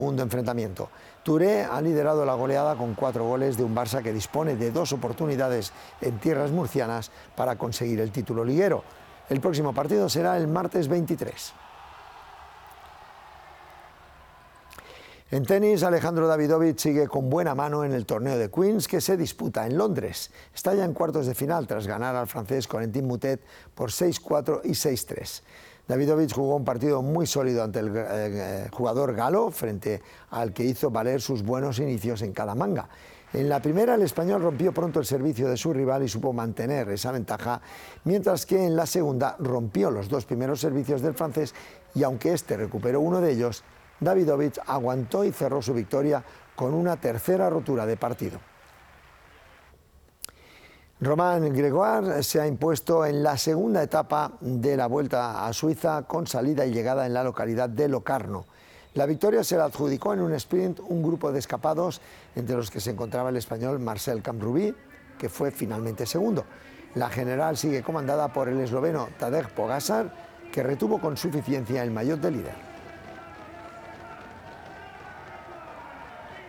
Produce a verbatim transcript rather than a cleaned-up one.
segundo enfrentamiento. Touré ha liderado la goleada con cuatro goles de un Barça que dispone de dos oportunidades en tierras murcianas para conseguir el título liguero. El próximo partido será el martes veintitrés. En tenis, Alejandro Davidovich sigue con buena mano en el torneo de Queens que se disputa en Londres. Está ya en cuartos de final tras ganar al francés Corentin Moutet por seis cuatro y seis tres. Davidovich jugó un partido muy sólido ante el eh, jugador galo, frente al que hizo valer sus buenos inicios en cada manga. En la primera, el español rompió pronto el servicio de su rival y supo mantener esa ventaja, mientras que en la segunda rompió los dos primeros servicios del francés y aunque este recuperó uno de ellos, Davidovich aguantó y cerró su victoria con una tercera rotura de partido. Romain Grégoire se ha impuesto en la segunda etapa de la Vuelta a Suiza con salida y llegada en la localidad de Locarno. La victoria se la adjudicó en un sprint un grupo de escapados, entre los que se encontraba el español Marcel Camprubí, que fue finalmente segundo. La general sigue comandada por el esloveno Tadej Pogačar, que retuvo con suficiencia el maillot de líder.